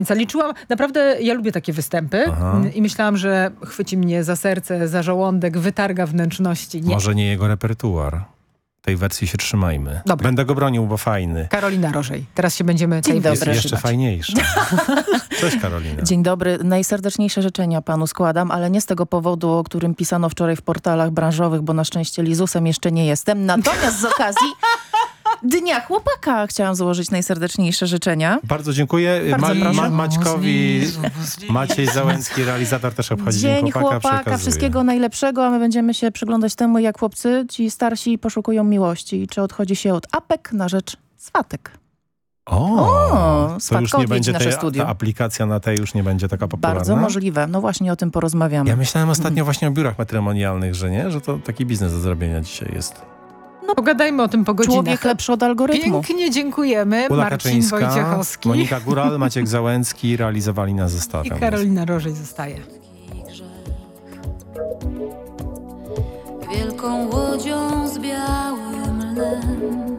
Więc ja liczyłam, naprawdę ja lubię takie występy i myślałam, że chwyci mnie za serce, za żołądek, wytarga wnętrzności. Nie. Może nie jego repertuar. Tej wersji się trzymajmy. Dobra. Będę go bronił, bo fajny. Karolina Rożej. Teraz się będziemy tej dobry. wersji Jest jeszcze trzymać. fajniejszy. Cześć Karolina. Dzień dobry. Najserdeczniejsze życzenia panu składam, ale nie z tego powodu, o którym pisano wczoraj w portalach branżowych, bo na szczęście Lizusem jeszcze nie jestem. Natomiast z okazji Dnia Chłopaka chciałam złożyć najserdeczniejsze życzenia. Bardzo dziękuję. Bardzo proszę. Maćkowi, Maciej Załęcki, realizator, też obchodzi Dzień Chłopaka, wszystkiego najlepszego, a my będziemy się przyglądać temu, jak chłopcy, ci starsi, poszukują miłości. Czy odchodzi się od apek na rzecz swatek. To już nie Swatkowicz, będzie nasze studio. ta aplikacja na tej już nie będzie taka popularna. Bardzo możliwe. No właśnie o tym porozmawiamy. Ja myślałem ostatnio właśnie o biurach matrymonialnych, że nie? Że to taki biznes do zrobienia dzisiaj jest. Pogadajmy o tym po godzinach. Człowiek lepszy od algorytmu. Pięknie dziękujemy. Ula Marcin Kaczyńska, Wojciechowski Monika Góral, Maciek Załęcki realizowali na zestawie. i Karolina Rożej zostaje. Wielką łodzią z białym lnem